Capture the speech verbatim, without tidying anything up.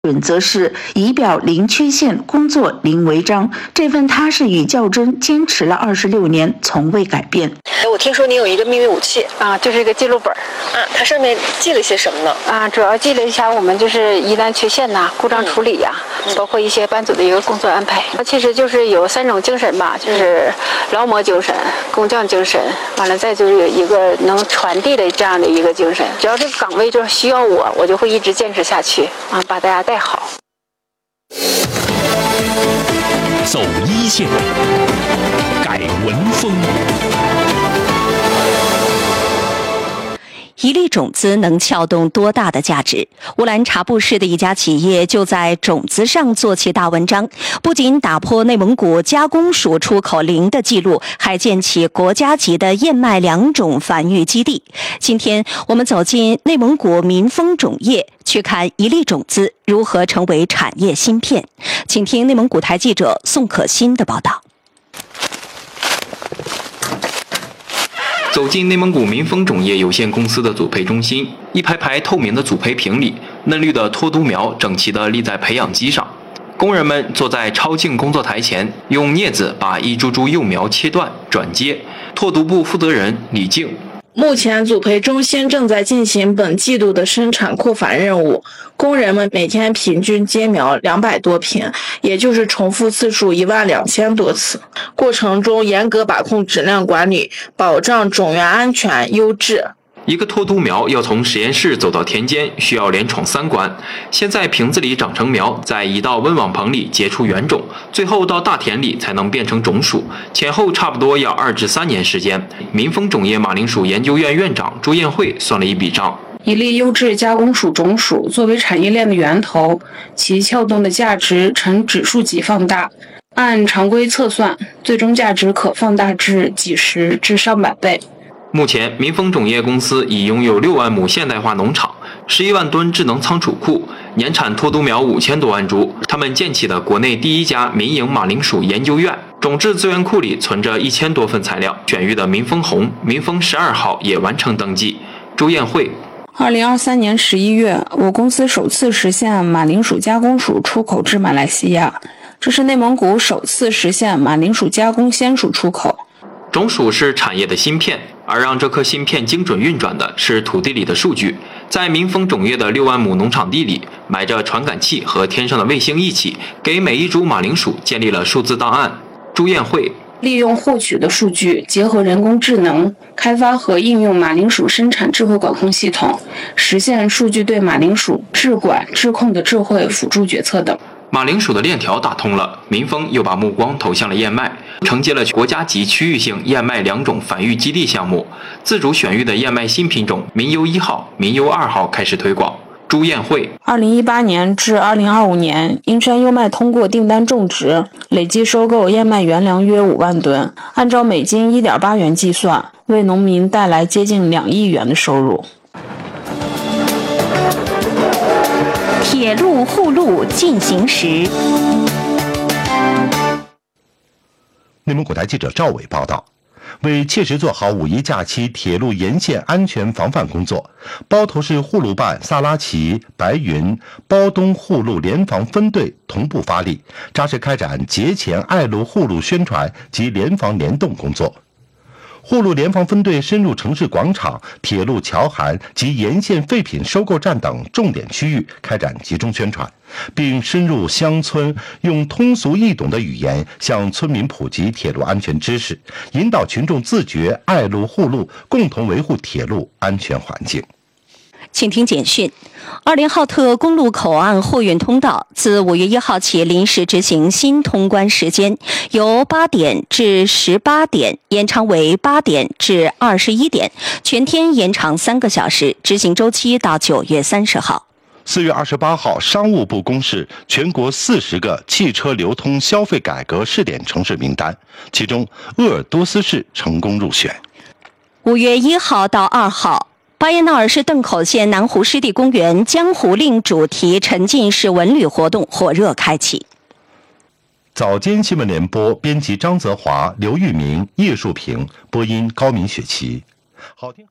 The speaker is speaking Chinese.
准则是仪表零缺陷，工作零违章。这份踏实与较真坚持了二十六年，从未改变。 我听说你有一个秘密武器啊，就是一个记录本。 啊，它上面记了些什么呢？ 啊，主要记了一下我们就是疑难缺陷呐、故障处理呀、嗯，包括一些班组的一个工作安排。它其实就是有三种精神吧，就是劳模精神、工匠精神，完了再就是有一个能传递的这样的一个精神。只要这个岗位就是需要我，我就会一直坚持下去啊，把大家带好。 走一线，改文风。 一粒种子能撬动多大的价值？乌兰察布市的一家企业就在种子上做起大文章，不仅打破内蒙古加工薯出口零的记录，还建起国家级的燕麦良种繁育基地。今天我们走进内蒙古民丰种业，去看一粒种子如何成为产业芯片。请听内蒙古台记者宋可欣的报道。 走进内蒙古民丰种业有限公司的组培中心，一排排透明的组培瓶里，嫩绿的脱毒苗整齐地立在培养基上。工人们坐在超净工作台前，用镊子把一株株幼苗切断、转接。脱毒部负责人李静。 目前组培中心正在进行本季度的生产扩繁任务，工人们每天平均接苗两百多瓶，也就是重复次数一万两千多次。过程中严格把控质量管理，保障种源安全优质。 一个脱毒苗要从实验室走到田间，需要连闯三关。先在瓶子里长成苗，再移到温网棚里结出原种，最后到大田里才能变成种薯，前后差不多要二至三年时间。民丰种业马铃薯研究院院长朱艳慧算了一笔账： 一粒优质加工薯种薯作为产业链的源头，其撬动的价值呈指数级放大。按常规测算，最终价值可放大至几十至上百倍。 目前，民丰种业公司已拥有六万亩现代化农场、十一万吨智能仓储库，年产脱毒苗五千多万株。他们建起的国内第一家民营马铃薯研究院，种质资源库里存着一千多份材料。选育的民丰红、民丰十二号也完成登记。朱艳慧。 二零二三年十一月，我公司首次实现马铃薯加工薯出口至马来西亚，这是内蒙古首次实现马铃薯加工鲜薯出口。 种薯是产业的芯片，而让这颗芯片精准运转的是土地里的数据。在民丰种业的六万亩农场地里，埋着传感器和天上的卫星一起，给每一株马铃薯建立了数字档案。朱艳慧。 利用获取的数据，结合人工智能，开发和应用马铃薯生产智慧管控系统，实现数据对马铃薯制管、制控的智慧辅助决策等。 马铃薯的链条打通了，民丰又把目光投向了燕麦，承接了国家级区域性燕麦良种繁育基地项目，自主选育的燕麦新品种民优一号、民优二号开始推广。朱艳慧。 二零一八年至二零二五年，英山优麦通过订单种植，累计收购燕麦原粮约五万吨，按照每斤一点八元计算，为农民带来接近两亿元的收入。 铁路护路进行时。 内蒙古台记者赵伟报道，为切实做好五一假期铁路沿线安全防范工作，包头市护路办、萨拉齐、白云、包东护路联防分队同步发力，扎实开展节前爱路护路宣传及联防联动工作。护路联防分队深入城市广场、铁路桥涵及沿线废品收购站等重点区域开展集中宣传，并深入乡村，用通俗易懂的语言向村民普及铁路安全知识，引导群众自觉爱路护路，共同维护铁路安全环境。 请听简讯。二连浩特公路口岸货运通道自五月一号起临时执行新通关时间，由八点至十八点延长为八点至二十一点，全天延长三个小时，执行周期到九月三十号。 四月二十八号，商务部公示全国四十个汽车流通消费改革试点城市名单，其中鄂尔多斯市成功入选。 五月一号到二号。巴彦淖尔市邓口县南湖湿地公园江湖令主题沉浸式文旅活动火热开启。 早间新闻联播，编辑张泽华、刘玉明、叶树平，播音高敏雪琪。好听。